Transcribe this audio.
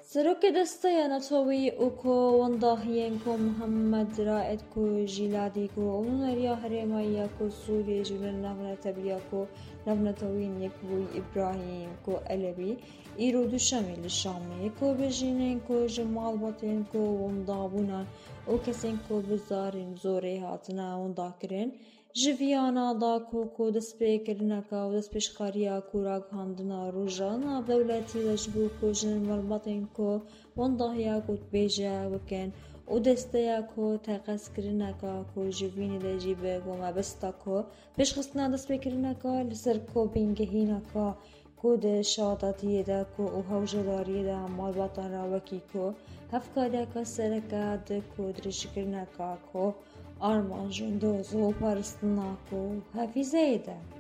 سروک دستیا نتوی اوکو ونداهین کو محمد رائد کو جیلادی کو اونریا هرمایا کو سوری جولن نامنا تبیا کو نامنا توین یکوی ابراهیم کو علوی ایرو دوشمی لشامی کو بجینن کو جمال باتین کو وندابونا او کسین کو بزارین زوری هاتنا ونداکرین جویانا دا کو دست پیکرنکا و دست پیشخاریا کوراگ هاندنا روجانا دولتی لجبو کو جن مربطین کو ونداهیا کو بیجا وکن و دستیا کو تقص کرنکا کو جوینی لجیبه و مبستا کو پیشخستنا دست پیکرنکا لسر کو بینگهینکا کو ده شاداتیه دا کو او هوجداریه دا مربطان راوکی کو هفکاریا کا سرکا ده کو درشکرنکا کو آرمان جندوز و پرستنا کو حفیظه ده